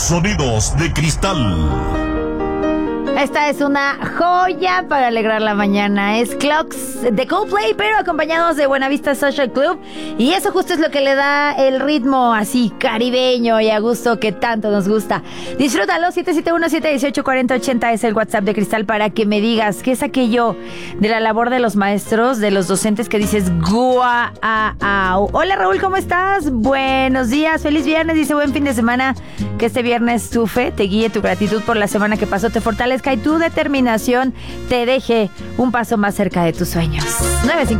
Sonidos de cristal. Esta es una joya para alegrar la mañana. Es Clocks de Coldplay, pero acompañados de Buenavista Social Club. Y eso justo es lo que le da el ritmo así caribeño y a gusto que tanto nos gusta. Disfrútalo. 771-718-4080 es el WhatsApp de Cristal para que me digas qué es aquello de la labor de los maestros, de los docentes que dices guau. Hola Raúl, ¿cómo estás? Buenos días, feliz viernes. Dice buen fin de semana. Que este viernes tu fe te guíe, tu gratitud por la semana que pasó te fortalezca y tu determinación te deje un paso más cerca de tus sueños. 9:50.